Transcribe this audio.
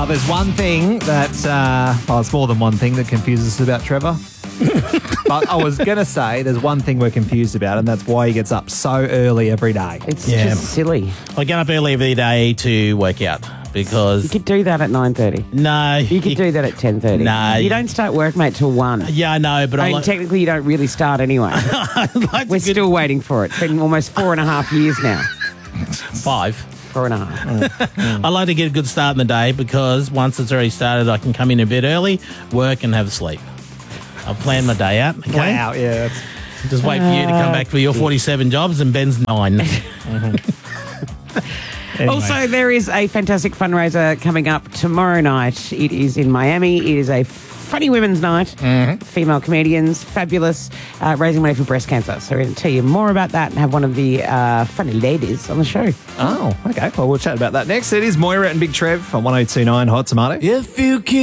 there's one thing that, it's more than one thing that confuses us about Trevor. But I was going to say there's one thing we're confused about, and that's why he gets up so early every day. It's just silly. I get up early every day to work out because... You could do that at 9:30. No. You could do that at 10:30. No. You don't start work, mate, till 1. Yeah, I know, but I mean, technically you don't really start anyway. We're still waiting for it. It's been almost 4.5 years now. 5. 4.5. I like to get a good start in the day because once it's already started, I can come in a bit early, work and have a sleep. I'll plan my day out. Okay? Wow, yeah. Just wait for you to come back for your 47 jobs and Ben's 9. Anyway. Also, there is a fantastic fundraiser coming up tomorrow night. It is in Miami. It is a funny women's night. Female comedians, fabulous, raising money for breast cancer. So we're going to tell you more about that and have one of the funny ladies on the show. Oh, okay. Well, we'll chat about that next. It is Moira and Big Trev on 102.9 Hot Tomato. If you keep